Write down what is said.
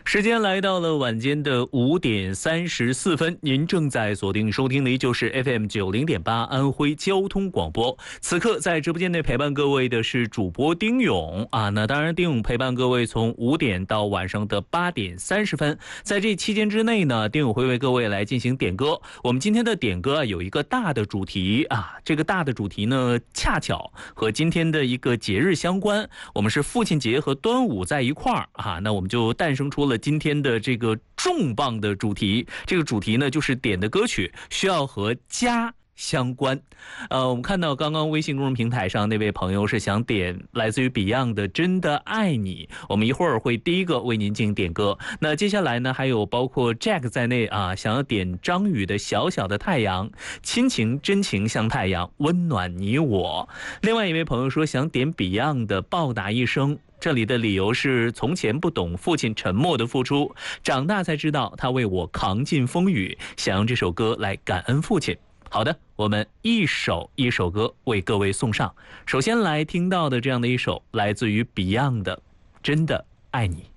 时间来到了晚间的5:34，您正在锁定收听的就是 FM90.8安徽交通广播。此刻在直播间内陪伴各位的是主播丁勇啊。那当然，丁勇陪伴各位从5点到晚上的8:30，在这期间之内呢，丁勇会为各位来进行点歌。我们今天的点歌有一个大的主题啊，这个大的主题呢，恰巧和今天的一个节日相关，我们是父亲节和端午在一块儿啊，那我们就诞生出了今天的这个重磅的主题。这个主题呢，就是点的歌曲需要和家相关。我们看到刚刚微信公众平台上那位朋友是想点来自于 Beyond 的《真的爱你》，我们一会儿会第一个为您进行点歌。那接下来呢，还有包括 Jack 在内啊，想要点张宇的《小小的太阳》，亲情真情像太阳，温暖你我。另外一位朋友说想点 Beyond 的《报答一生》。这里的理由是从前不懂父亲沉默的付出，长大才知道他为我扛尽风雨，想用这首歌来感恩父亲。好的，我们一首一首歌为各位送上。首先来听到的这样的一首来自于 Beyond 的《真的爱你》。